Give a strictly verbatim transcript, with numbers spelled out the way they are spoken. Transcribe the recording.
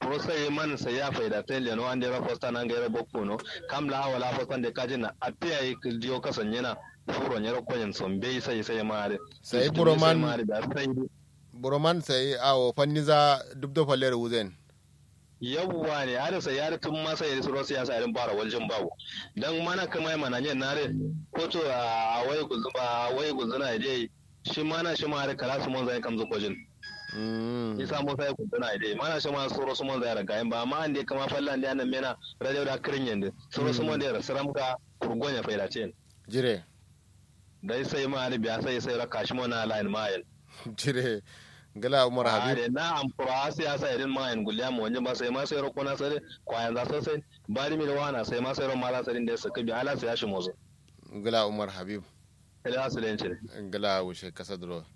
pro sai man sai ya faida sai le no ande ra fosta nan ga bokko no kam la wala fosta de kajina apiya yi dio kasanye na furo nyero konyen sombe sai sai mare sai buroman buroman sai awo fanniza dubdo faller wuzen yawwa ne har sai yar tun ma sai su rosiya sai irin bara waljin bawo dan mana kamar mana ne nare ko to a wai guzuba wai guzuna dai shi mana shi ma har kala su mun zai kamzo kojin mm isa mo sai guzuna dai mana shi ma soro su mun zai raga ba amma ande kama fallan da nan mena radio da kirin yande soro su mun da saramka kurgonya faida ce jire dai sai ma har biya sai sai raka shi mona line mile jire gala umar habib na am kura siyasa irin ma en gulya mo wanje ba sai ma sai ro kona sai kwayan za sai sai bari mi da wana sai ma sai ro mala sai da saka bi ala sai ya shi mozo gala umar habib ila asilenci gala wuce kasadro